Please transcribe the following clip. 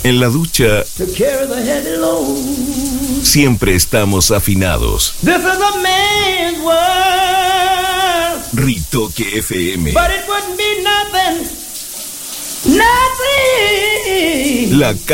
En la ducha siempre estamos afinados. This is a man's world. Ritoque FM. But it wouldn't be nothing. La